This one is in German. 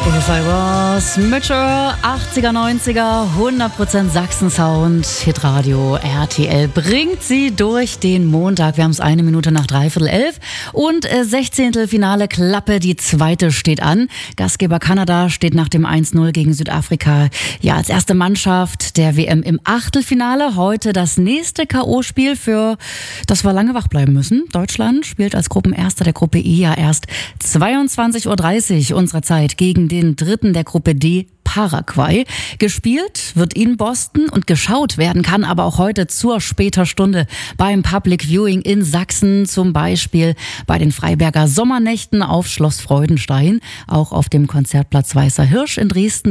If I was Mature, 80er, 90er, 100% Sachsen-Sound, Hitradio RTL bringt sie durch den Montag. Wir haben es 1 Minute nach 11:15 und 16. Finale Klappe, die zweite steht an. Gastgeber Kanada steht nach dem 1:0 gegen Südafrika ja als erste Mannschaft der WM im Achtelfinale. Heute das nächste K.O.-Spiel, für das wir lange wach bleiben müssen. Deutschland spielt als Gruppenerster der Gruppe E ja erst 22:30 Uhr unserer Zeit gegen den Dritten der Gruppe D, Paraguay. Gespielt wird in Boston und geschaut werden kann aber auch heute zur später Stunde beim Public Viewing in Sachsen, zum Beispiel bei den Freiberger Sommernächten auf Schloss Freudenstein, auch auf dem Konzertplatz Weißer Hirsch in Dresden.